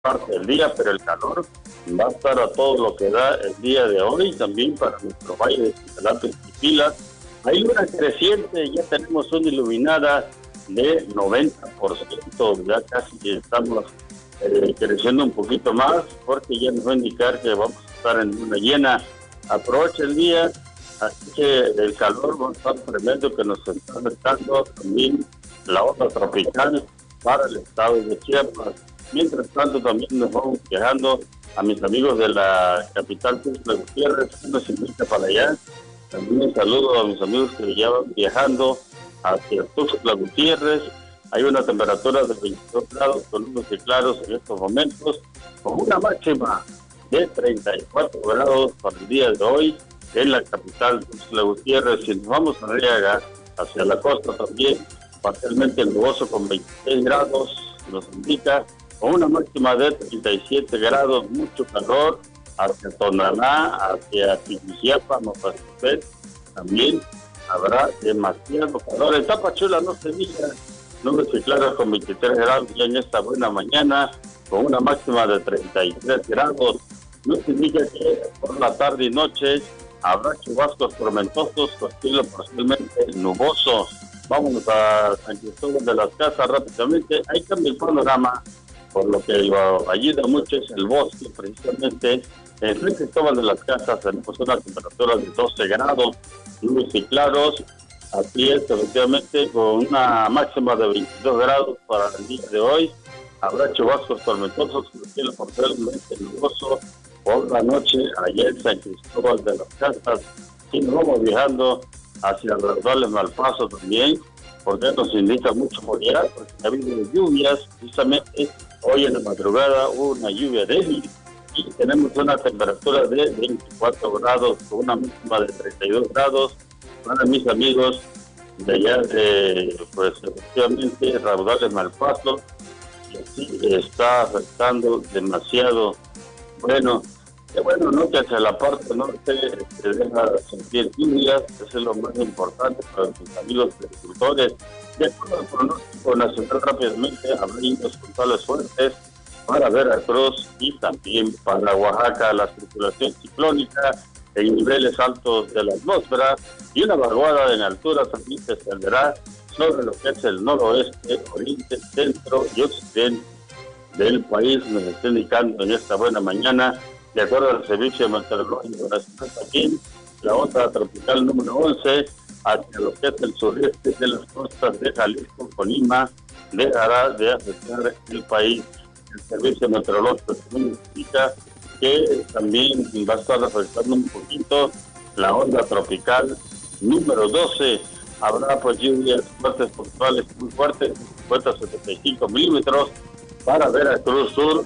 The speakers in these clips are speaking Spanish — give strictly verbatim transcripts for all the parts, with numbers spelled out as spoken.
parte del día, pero el calor va a estar a todo lo que da el día de hoy, también para nuestro valle de Cintalapa y Pilas. Hay una creciente, ya tenemos una iluminada de noventa por ciento, ya casi estamos eh, creciendo un poquito más, porque ya nos va a indicar que vamos a estar en una llena. Aprovecha el día, así que el calor va a estar tremendo que nos está afectando también la onda tropical para el estado de Chiapas. Mientras tanto, también nos vamos quejando a mis amigos de la capital, Tuxtla Gutiérrez, que nos invita para allá. También un saludo a mis amigos que ya van viajando hacia Tuxtla Gutiérrez. Hay una temperatura de veintidós grados con nubes y claros en estos momentos, con una máxima de treinta y cuatro grados para el día de hoy en la capital Tuxtla Gutiérrez. Si nos vamos a Arriaga, hacia la costa también, parcialmente nuboso con veintiséis grados, nos indica, con una máxima de treinta y siete grados, mucho calor, hacia Tonalá, hacia Tiquijiapa, Mapastepec, también habrá demasiado calor. En Tapachula no se diga, nubes y claras con veintitrés grados ya en esta buena mañana, con una máxima de treinta y tres grados. No se diga que por la tarde y noche habrá chubascos tormentosos con cielo parcialmente nuboso. Vámonos a San Cristóbal de las Casas rápidamente. Ahí cambia el panorama, por lo que lo ayuda mucho es el bosque, precisamente. En San Cristóbal de las Casas tenemos una temperatura de doce grados, nubes y claros. Así es, efectivamente, con una máxima de veintidós grados para el día de hoy. Habrá chubascos tormentosos con cielo parcialmente nuboso por la noche allá en San Cristóbal de las Casas. Y nos vamos viajando hacia los Raudales Malpaso también, porque nos indica mucho morear, porque ha habido lluvias, justamente hoy en la madrugada hubo una lluvia débil y tenemos una temperatura de veinticuatro grados, con una máxima de treinta y dos grados. Para mis amigos de allá de, pues efectivamente, Raudales Malpaso, y así está afectando demasiado. Bueno, qué bueno, ¿no? Que hacia la parte norte se deja sentir lluvias, eso es lo más importante para mis amigos agricultores. De acuerdo al pronóstico nacional, rápidamente habrá vientos puntuales fuertes para Veracruz y también para Oaxaca. La circulación ciclónica en niveles altos de la atmósfera y una vaguada en altura también se extenderá sobre lo que es el noroeste, oriente, centro y occidente del país, nos está indicando en esta buena mañana. De acuerdo al Servicio Meteorológico Nacional, también la onda tropical número once hacia lo que es el sureste de las costas de Jalisco, Colima, dejará de afectar el país. El Servicio Meteorológico también indica que también va a estar afectando un poquito la onda tropical número doce. Habrá pues lluvias fuertes puntuales muy fuertes, cincuenta a setenta y cinco milímetros para Veracruz Sur,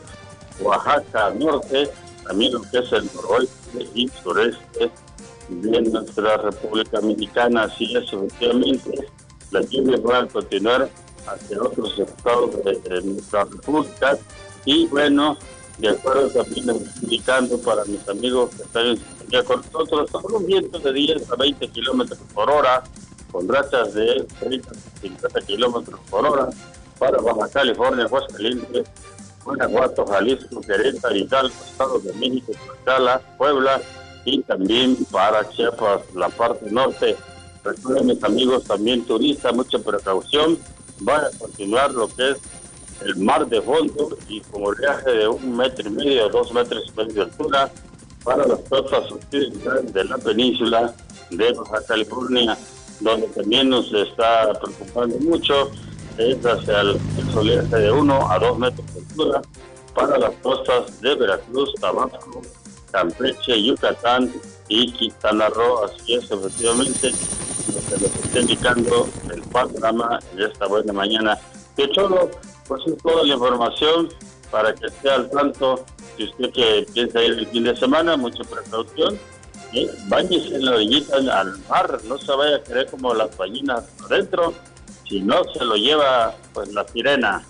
Oaxaca Norte, también lo que es el noroeste y sureste de nuestra República Mexicana. Así es, efectivamente, las lluvias van a continuar hacia otros estados de, de nuestra República. Y bueno, de acuerdo también indicando para mis amigos que están en sintonía con nosotros, sobre un viento de diez a veinte kilómetros por hora, con rachas de treinta a cincuenta kilómetros por hora para Baja California, Aguascalientes, Guanajuato, Jalisco, Querétaro, Hidalgo, Estado de México, Tlaxcala, Puebla y también para Chiapas, la parte norte. Recuerden, mis amigos también turistas, mucha precaución, van a continuar lo que es el mar de fondo y con oleaje de un metro y medio, dos metros y medio de altura para las costas occidentales de la península de Baja California, donde también nos está preocupando mucho es hacia el, el oleaje de uno a dos metros de altura para las costas de Veracruz, Tabasco, Campeche, Yucatán y Quintana Roo. Así es, efectivamente, lo que nos está indicando el panorama en esta buena mañana. De hecho, pues es toda la información para que esté al tanto. Si usted que piensa ir el fin de semana, mucha precaución. ¿eh? Báñese en la orillita al mar, no se vaya a querer como las ballenas adentro, si no se lo lleva pues la sirena.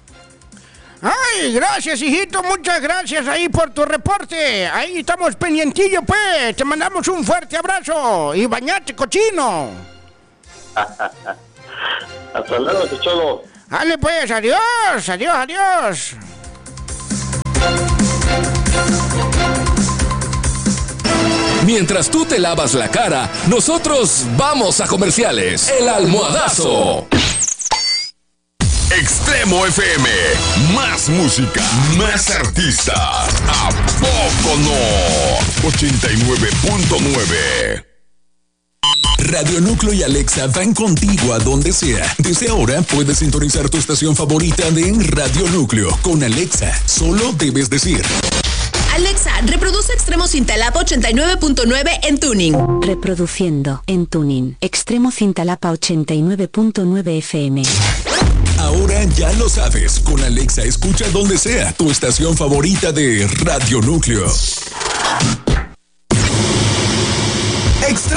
Ay, gracias, hijito, muchas gracias ahí por tu reporte. Ahí estamos pendientillo, pues. Te mandamos un fuerte abrazo y bañate, cochino. Hasta luego, Cholo. Dale, pues, adiós, adiós, adiós. Mientras tú te lavas la cara, nosotros vamos a comerciales. El Almohadazo. Extremo F M, más música, más artistas. ¿A poco no? ochenta y nueve punto nueve. Radio Núcleo y Alexa van contigo a donde sea. Desde ahora puedes sintonizar tu estación favorita de Radio Núcleo. Con Alexa, solo debes decir: Alexa, reproduce Extremo Cintalapa ochenta y nueve punto nueve en Tuning. Reproduciendo en Tuning. Extremo Cintalapa ochenta y nueve punto nueve F M. Ahora ya lo sabes. Con Alexa escucha donde sea tu estación favorita de Radio Núcleo.